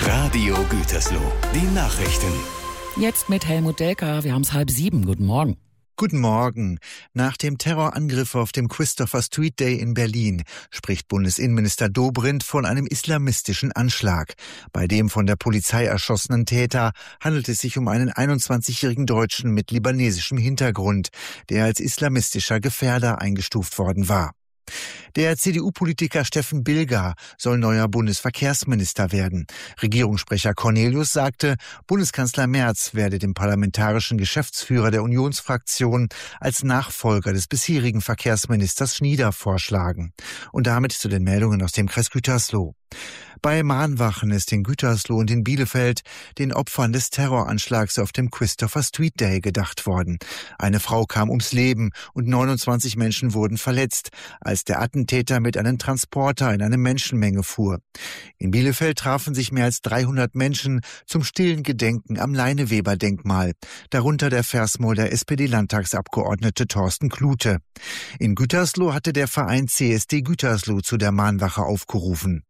Radio Gütersloh, die Nachrichten. Jetzt mit Helmut Delker, wir haben es 6:30. Guten Morgen. Guten Morgen. Nach dem Terrorangriff auf dem Christopher Street Day in Berlin spricht Bundesinnenminister Dobrindt von einem islamistischen Anschlag. Bei dem von der Polizei erschossenen Täter handelt es sich um einen 21-jährigen Deutschen mit libanesischem Hintergrund, der als islamistischer Gefährder eingestuft worden war. Der CDU-Politiker Steffen Bilger soll neuer Bundesverkehrsminister werden. Regierungssprecher Cornelius sagte, Bundeskanzler Merz werde dem parlamentarischen Geschäftsführer der Unionsfraktion als Nachfolger des bisherigen Verkehrsministers Schnieder vorschlagen. Und damit zu den Meldungen aus dem Kreis Gütersloh. Bei Mahnwachen ist in Gütersloh und in Bielefeld den Opfern des Terroranschlags auf dem Christopher Street Day gedacht worden. Eine Frau kam ums Leben und 29 Menschen wurden verletzt, als der Attentäter mit einem Transporter in eine Menschenmenge fuhr. In Bielefeld trafen sich mehr als 300 Menschen zum stillen Gedenken am Leineweber-Denkmal, darunter der Versmoder SPD-Landtagsabgeordnete Thorsten Klute. In Gütersloh hatte der Verein CSD Gütersloh zu der Mahnwache aufgerufen.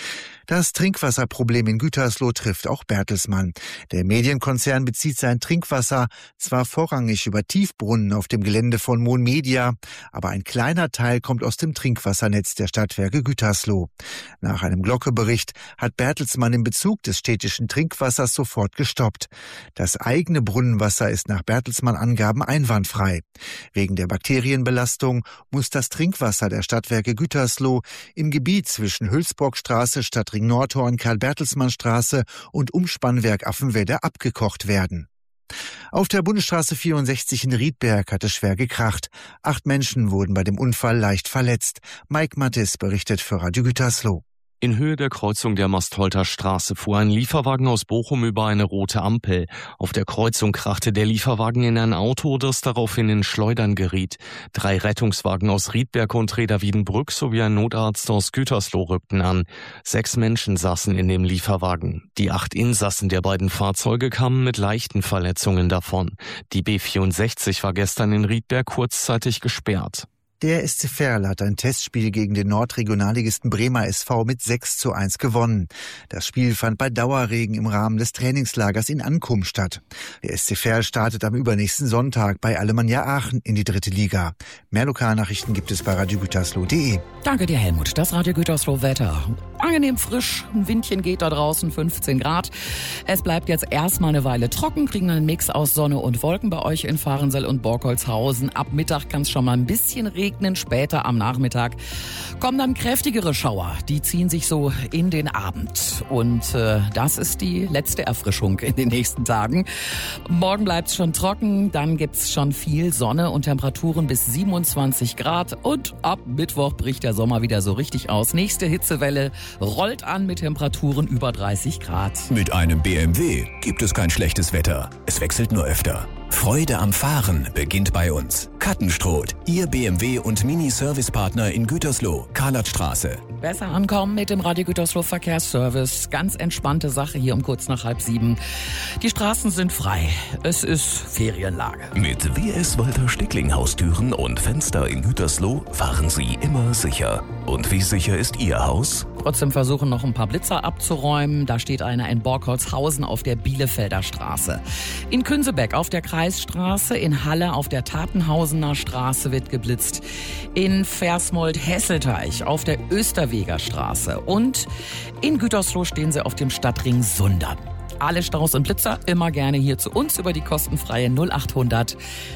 Das Trinkwasserproblem in Gütersloh trifft auch Bertelsmann. Der Medienkonzern bezieht sein Trinkwasser zwar vorrangig über Tiefbrunnen auf dem Gelände von Mon Media, aber ein kleiner Teil kommt aus dem Trinkwassernetz der Stadtwerke Gütersloh. Nach einem Glocke-Bericht hat Bertelsmann den Bezug des städtischen Trinkwassers sofort gestoppt. Das eigene Brunnenwasser ist nach Bertelsmann-Angaben einwandfrei. Wegen der Bakterienbelastung muss das Trinkwasser der Stadtwerke Gütersloh im Gebiet zwischen Hülsbrockstraße, Stadtring Nordhorn, Karl-Bertelsmann-Straße und Umspannwerk Affenwedde abgekocht werden. Auf der Bundesstraße 64 in Riedberg hat es schwer gekracht. 8 Menschen wurden bei dem Unfall leicht verletzt. Mike Mattis berichtet für Radio Gütersloh. In Höhe der Kreuzung der Mastholter Straße fuhr ein Lieferwagen aus Bochum über eine rote Ampel. Auf der Kreuzung krachte der Lieferwagen in ein Auto, das daraufhin in Schleudern geriet. 3 Rettungswagen aus Riedberg und Reda-Wiedenbrück sowie ein Notarzt aus Gütersloh rückten an. 6 Menschen saßen in dem Lieferwagen. Die 8 Insassen der beiden Fahrzeuge kamen mit leichten Verletzungen davon. Die B64 war gestern in Riedberg kurzzeitig gesperrt. Der SC Verl hat ein Testspiel gegen den Nordregionalligisten Bremer SV mit 6:1 gewonnen. Das Spiel fand bei Dauerregen im Rahmen des Trainingslagers in Ankum statt. Der SC Verl startet am übernächsten Sonntag bei Alemannia Aachen in die 3. Liga. Mehr Lokalnachrichten gibt es bei radiogütersloh.de. Danke dir, Helmut. Das Radio Gütersloh Wetter. Angenehm frisch, ein Windchen geht da draußen, 15 Grad. Es bleibt jetzt erstmal eine Weile trocken, kriegen einen Mix aus Sonne und Wolken bei euch in Fahrensel und Borkholzhausen. Ab Mittag kann es schon mal ein bisschen regnen, später am Nachmittag kommen dann kräftigere Schauer. Die ziehen sich so in den Abend. Und das ist die letzte Erfrischung in den nächsten Tagen. Morgen bleibt es schon trocken, dann gibt's schon viel Sonne und Temperaturen bis 27 Grad. Und ab Mittwoch bricht der Sommer wieder so richtig aus. Nächste Hitzewelle rollt an mit Temperaturen über 30 Grad. Mit einem BMW gibt es kein schlechtes Wetter. Es wechselt nur öfter. Freude am Fahren beginnt bei uns. Kattenstroth, Ihr BMW- und Mini-Service-Partner in Gütersloh, Karlatstraße. Besser ankommen mit dem Radio Gütersloh Verkehrsservice. Ganz entspannte Sache hier um kurz nach 6:30. Die Straßen sind frei. Es ist Ferienlage. Mit WS Walter Stickling Haustüren und Fenster in Gütersloh fahren Sie immer sicher. Und wie sicher ist Ihr Haus? Trotzdem versuchen noch ein paar Blitzer abzuräumen. Da steht einer in Borkholzhausen auf der Bielefelder Straße. In Künsebeck auf der Kreisstraße, in Halle auf der Tatenhausener Straße wird geblitzt. In Versmold-Hesselteich auf der Österweger Straße. Und in Gütersloh stehen sie auf dem Stadtring Sundern. Alle Staus und Blitzer immer gerne hier zu uns über die kostenfreie 0800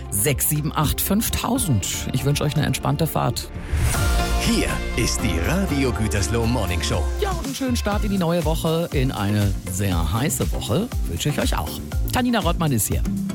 678 5000. Ich wünsche euch eine entspannte Fahrt. Hier ist die Radio Gütersloh Morning Show. Ja, und einen schönen Start in die neue Woche, in eine sehr heiße Woche wünsche ich euch auch. Tanina Rottmann ist hier.